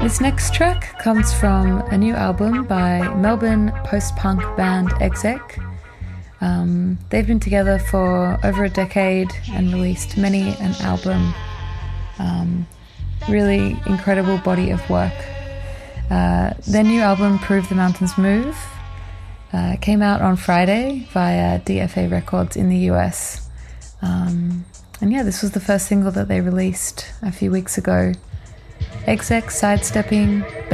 This next track comes from a new album by Melbourne post-punk band Exec. They've been together for over a decade and released many an album. Really incredible body of work. Their new album, Prove the Mountains Move, came out on Friday via DFA Records in the US. And yeah, this was the first single that they released a few weeks ago. Exec Sidestepping